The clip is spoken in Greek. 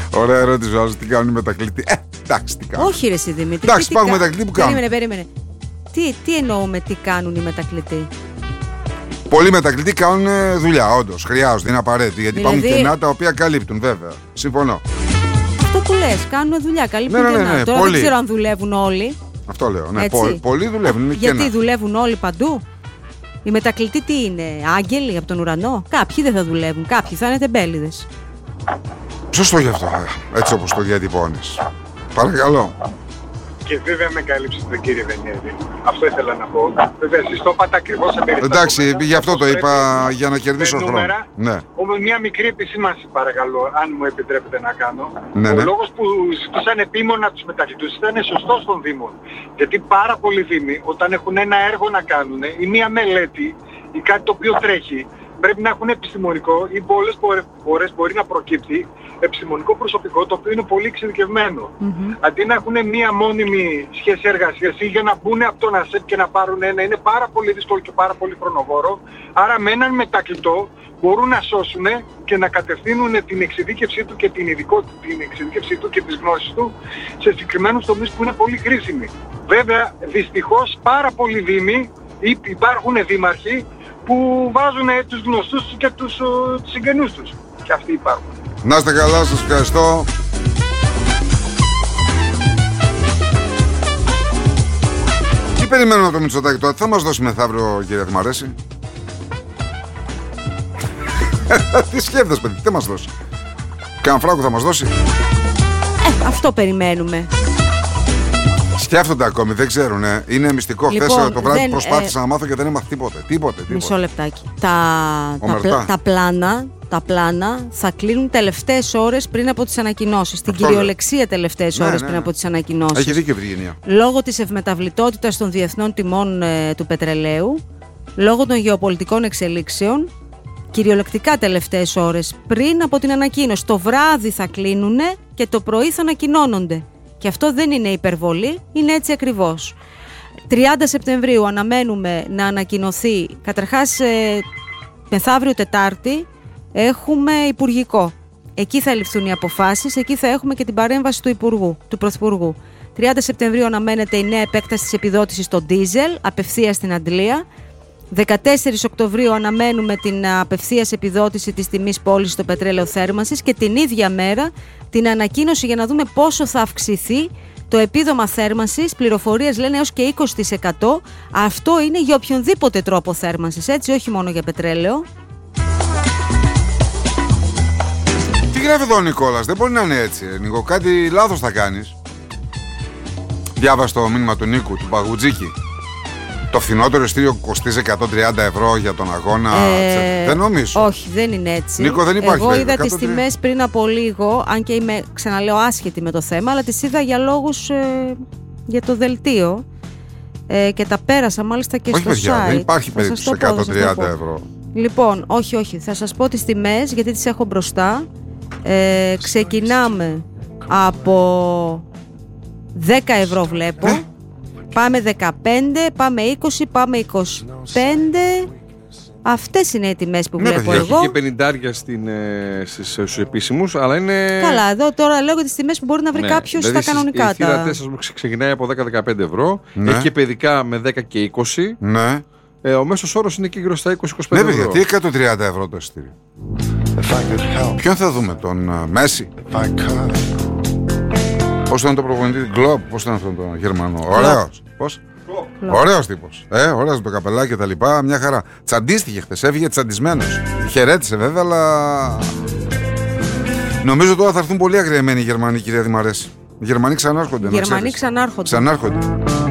Ωραία ερώτηση, άλλο τι κάνουν οι μετακλητοί. Εντάξει, τι κάνουν. Όχι, ρε εσύ Δημήτρη. Εντάξει, υπάρχουν μετακλητοί που κάνουν. Περίμενε. Τι εννοούμε τι κάνουν οι μετακλητοί? Πολλοί μετακλητοί κάνουν δουλειά, όντως. Χρειάζονται, είναι απαραίτητο. Γιατί Δηλαδή... υπάρχουν κενά τα οποία καλύπτουν, βέβαια. Συμφωνώ. Αυτό που λες, κάνουν δουλειά, καλύπτουν κενά. Ναι, τώρα πολλοί. δεν ξέρω αν δουλεύουν όλοι. Αυτό λέω. Ναι, πολλοί δουλεύουν. Είναι Γιατί κενά. δουλεύουν όλοι παντού? Οι μετακλητοί τι είναι, άγγελοι από τον ουρανό? Κάποιοι δεν θα δουλεύουν, κάποιοι θα είναι τεμπέληδες. Σωστό γι' αυτό, έτσι όπως το διατυπώνεις. Παρακαλώ. Και βέβαια με κάλυψετε, κύριε Βενιέρη. Αυτό ήθελα να πω. Βέβαια, εσείς το είπατε ακριβώς εμπεριστατωμένα. Εντάξει, γι' αυτό το είπα, για να κερδίσω χρόνο. Ναι. Όμως μια μικρή επισήμανση, παρακαλώ, αν μου επιτρέπετε να κάνω. Ναι. Ο λόγος που ζητούσαν επίμονα τους μετακλητούς ήταν σωστός των Δήμων. Γιατί πάρα πολλοί Δήμοι, όταν έχουν ένα έργο να κάνουν ή μια μελέτη ή κάτι το οποίο τρέχει, πρέπει να έχουν επιστημονικό ή πολλές φορές μπορεί να προκύπτει επιστημονικό προσωπικό το οποίο είναι πολύ εξειδικευμένο. Αντί να έχουν μία μόνιμη σχέση εργασίας ή για να μπουν από τον ΑΣΕΠ και να πάρουν ένα, είναι πάρα πολύ δύσκολο και πάρα πολύ χρονοβόρο. Άρα με έναν μετακλητό μπορούν να σώσουν και να κατευθύνουν την εξειδίκευσή του και την εξειδίκευσή του και τις γνώσεις του σε συγκεκριμένους τομείς που είναι πολύ χρήσιμοι. Βέβαια, δυστυχώς πάρα πολλοί δήμοι υπάρχουν δήμαρχοι που βάζουν τους γνωστούς και τους συγγενούς τους. Και αυτοί υπάρχουν. Να είστε καλά, σας ευχαριστώ. Τι περιμένουμε από το Μητσοτάκη τώρα, τι θα μας δώσει μεθαύριο, κύριε Δημαρέση? Τι σκέφτεσαι, παιδί, τι θα μας δώσει? Κάνα φράγκο θα μας δώσει? Αυτό περιμένουμε. Σκέφτονται ακόμη, δεν ξέρουν. Είναι μυστικό. Λοιπόν, χθες το βράδυ προσπάθησα να μάθω και δεν έμαθα τίποτε. Μισό λεπτάκι. Τα πλάνα θα κλείνουν τελευταίες ώρες πριν από τις ανακοινώσεις. Στην κυριολεξία τελευταίες ώρες πριν από τις ανακοινώσεις. Έχει δίκιο η Ευγενία. Λόγω της ευμεταβλητότητας των διεθνών τιμών του πετρελαίου, λόγω των γεωπολιτικών εξελίξεων, κυριολεκτικά τελευταίες ώρες πριν από την ανακοίνωση. Το βράδυ θα κλείνουν και το πρωί θα ανακοινώνονται. Και αυτό δεν είναι υπερβολή, είναι έτσι ακριβώς. 30 Σεπτεμβρίου αναμένουμε να ανακοινωθεί, καταρχάς μεθαύριο Τετάρτη έχουμε υπουργικό. Εκεί θα ληφθούν οι αποφάσεις, εκεί θα έχουμε και την παρέμβαση του Πρωθυπουργού. 30 Σεπτεμβρίου αναμένεται η νέα επέκταση της επιδότησης στο ντίζελ, απευθείας στην Αντλία. 14 Οκτωβρίου αναμένουμε την απευθείας επιδότηση της τιμής πώλησης στο πετρέλαιο θέρμανσης και την ίδια μέρα την ανακοίνωση για να δούμε πόσο θα αυξηθεί το επίδομα θέρμανσης. Πληροφορίες λένε έως και 20%. Αυτό είναι για οποιονδήποτε τρόπο θέρμανσης, έτσι, όχι μόνο για πετρέλαιο. Τι γράφει εδώ ο Νικόλας, δεν μπορεί να είναι έτσι, Νίκο, κάτι λάθος θα κάνεις. Διάβασε το μήνυμα του Νίκου, του Παγουτζίκη. Το φθηνότερο ειστήριο κοστίζει 130 ευρώ για τον αγώνα. Δεν νομίζω. Όχι, δεν είναι έτσι. Νίκο, δεν υπάρχει. Εγώ είδα τις τιμές πριν από λίγο, αν και είμαι, ξαναλέω, άσχετη με το θέμα, αλλά τις είδα για λόγους για το δελτίο και τα πέρασα μάλιστα και όχι, στο παιδιά, site. Δεν υπάρχει περίπτωση 130 ευρώ. Λοιπόν, όχι, θα σας πω τις τιμές γιατί τις έχω μπροστά. Ξεκινάμε από 10 ευρώ βλέπω. Πάμε 15, πάμε 20, πάμε 25. Αυτές είναι οι τιμές που βλέπω εγώ. Έχει και 50 στους επίσημους, αλλά είναι... Καλά, εδώ τώρα λέω για τις τιμές που μπορεί να βρει κάποιος δηλαδή στα κανονικά. Η θύρα 4 ξεκινάει από 10-15 ευρώ, έχει και παιδικά με 10 και 20. Ναι. Ο μέσος όρος είναι εκεί γύρω στα 20-25 ευρώ. Ναι, γιατί 130 ευρώ το εισιτήριο. Ποιον θα δούμε, τον Μέση? Πώς ήταν το προπονητή, Γκλόπ, πώς ήταν αυτόν τον Γερμανό? Ωραίος. Πώς? Ωραίος τύπος. Ωραίος το καπελάκι και τα λοιπά. Μια χαρά. Τσαντίστηκε χθες, έφυγε τσαντισμένος. Χαιρέτησε βέβαια, αλλά νομίζω τώρα θα έρθουν πολύ αγριεμένοι οι Γερμανοί, κυρία Δημαρέση. Οι Γερμανοί ξανάρχονται. Οι Γερμανοί ξανάρχονται.